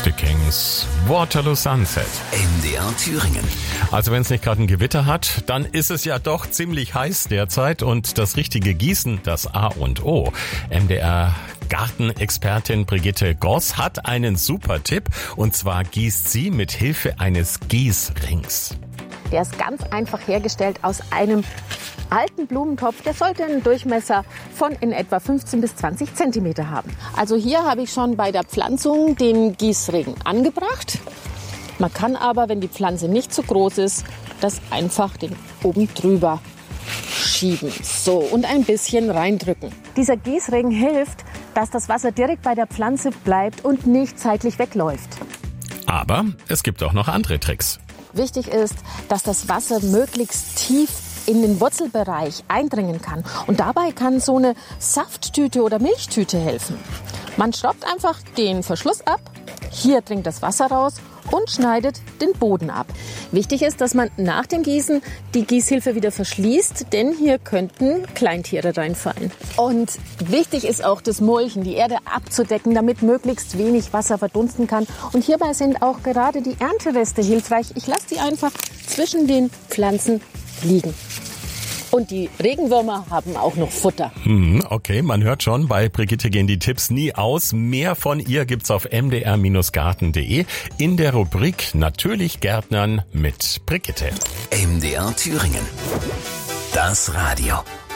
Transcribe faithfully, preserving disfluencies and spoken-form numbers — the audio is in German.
The Kings, Waterloo Sunset. M D R Thüringen. Also wenn es nicht gerade ein Gewitter hat, dann ist es ja doch ziemlich heiß derzeit und das richtige Gießen, das A und O. M D R Gartenexpertin Brigitte Goss hat einen super Tipp, und zwar gießt sie mit Hilfe eines Gießrings. Der ist ganz einfach hergestellt aus einem alten Blumentopf. Der sollte einen Durchmesser von in etwa fünfzehn bis zwanzig Zentimeter haben. Also hier habe ich schon bei der Pflanzung den Gießring angebracht. Man kann aber, wenn die Pflanze nicht zu groß ist, das einfach den oben drüber schieben. So, und ein bisschen reindrücken. Dieser Gießring hilft, dass das Wasser direkt bei der Pflanze bleibt und nicht zeitlich wegläuft. Aber es gibt auch noch andere Tricks. Wichtig ist, dass das Wasser möglichst tief in den Wurzelbereich eindringen kann. Und dabei kann so eine Safttüte oder Milchtüte helfen. Man schraubt einfach den Verschluss ab, hier dringt das Wasser raus und schneidet den Boden ab. Wichtig ist, dass man nach dem Gießen die Gießhilfe wieder verschließt, denn hier könnten Kleintiere reinfallen. Und wichtig ist auch das Mulchen, die Erde abzudecken, damit möglichst wenig Wasser verdunsten kann. Und hierbei sind auch gerade die Erntereste hilfreich. Ich lasse die einfach zwischen den Pflanzen liegen. Und die Regenwürmer haben auch noch Futter. Hm, okay, man hört schon, bei Brigitte gehen die Tipps nie aus. Mehr von ihr gibt's auf m d r garten punkt d e in der Rubrik Natürlich Gärtnern mit Brigitte. M D R Thüringen. Das Radio.